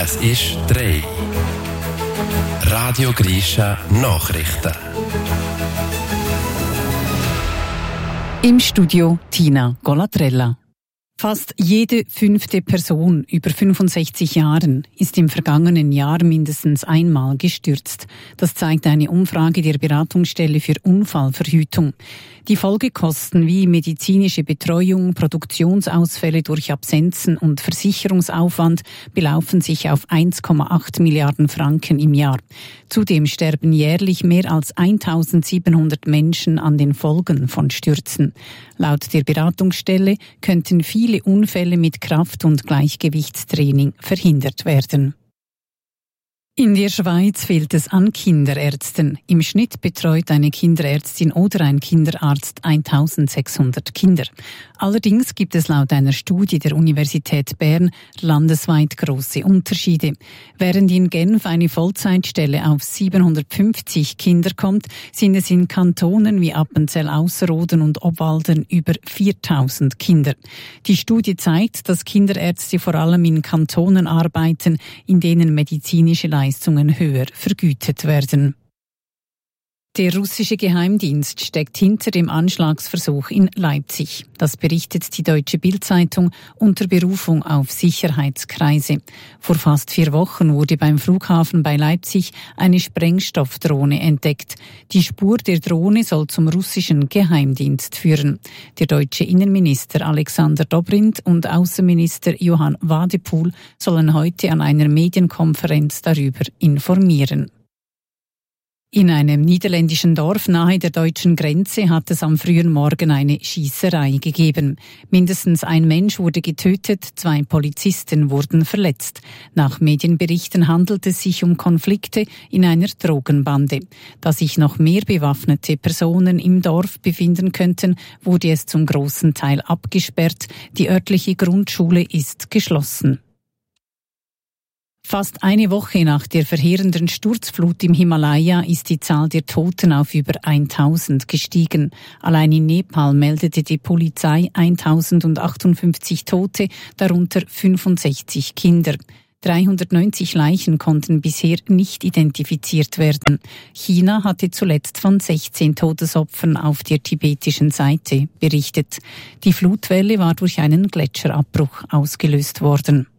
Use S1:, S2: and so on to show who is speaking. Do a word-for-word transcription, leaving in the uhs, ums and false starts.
S1: Es ist drei. Radio Grisha Nachrichten.
S2: Im Studio Tina Golatrella. Fast jede fünfte Person über fünfundsechzig Jahren ist im vergangenen Jahr mindestens einmal gestürzt. Das zeigt eine Umfrage der Beratungsstelle für Unfallverhütung. Die Folgekosten wie medizinische Betreuung, Produktionsausfälle durch Absenzen und Versicherungsaufwand belaufen sich auf eins Komma acht Milliarden Franken im Jahr. Zudem sterben jährlich mehr als eintausendsiebenhundert Menschen an den Folgen von Stürzen. Laut der Beratungsstelle könnten viele Unfälle mit Kraft- und Gleichgewichtstraining verhindert werden. In der Schweiz fehlt es an Kinderärzten. Im Schnitt betreut eine Kinderärztin oder ein Kinderarzt eintausendsechshundert Kinder. Allerdings gibt es laut einer Studie der Universität Bern landesweit große Unterschiede. Während in Genf eine Vollzeitstelle auf siebenhundertfünfzig Kinder kommt, sind es in Kantonen wie Appenzell Ausserrhoden und Obwalden über viertausend Kinder. Die Studie zeigt, dass Kinderärzte vor allem in Kantonen arbeiten, in denen medizinische Leistungen höher vergütet werden. Der russische Geheimdienst steckt hinter dem Anschlagsversuch in Leipzig. Das berichtet die Deutsche Bild-Zeitung unter Berufung auf Sicherheitskreise. Vor fast vier Wochen wurde beim Flughafen bei Leipzig eine Sprengstoffdrohne entdeckt. Die Spur der Drohne soll zum russischen Geheimdienst führen. Der deutsche Innenminister Alexander Dobrindt und Außenminister Johann Wadephul sollen heute an einer Medienkonferenz darüber informieren. In einem niederländischen Dorf nahe der deutschen Grenze hat es am frühen Morgen eine Schiesserei gegeben. Mindestens ein Mensch wurde getötet, zwei Polizisten wurden verletzt. Nach Medienberichten handelt es sich um Konflikte in einer Drogenbande. Da sich noch mehr bewaffnete Personen im Dorf befinden könnten, wurde es zum großen Teil abgesperrt. Die örtliche Grundschule ist geschlossen. Fast eine Woche nach der verheerenden Sturzflut im Himalaya ist die Zahl der Toten auf über eintausend gestiegen. Allein in Nepal meldete die Polizei eintausendachtundfünfzig Tote, darunter fünfundsechzig Kinder. dreihundertneunzig Leichen konnten bisher nicht identifiziert werden. China hatte zuletzt von sechzehn Todesopfern auf der tibetischen Seite berichtet. Die Flutwelle war durch einen Gletscherabbruch ausgelöst worden.